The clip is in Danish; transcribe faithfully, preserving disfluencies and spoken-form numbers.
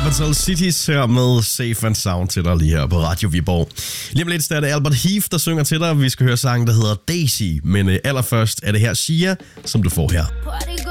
Capital Cities her med Safe and Sound til dig lige her på Radio Viborg. Lige om lidt er det Albert Heath, der synger til dig. Vi skal høre sangen, der hedder Daisy, men allerførst er det her Sia, som du får her.